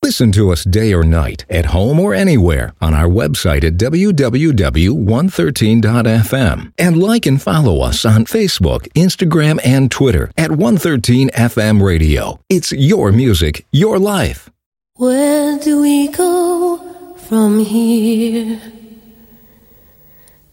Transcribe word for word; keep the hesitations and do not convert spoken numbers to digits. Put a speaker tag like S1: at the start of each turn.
S1: Listen to us day or night, at home or anywhere, on our website at w w w dot one thirteen dot f m. And like and follow us on Facebook, Instagram, and Twitter at one thirteen F M Radio. It's your music, your life.
S2: Where do we go from here?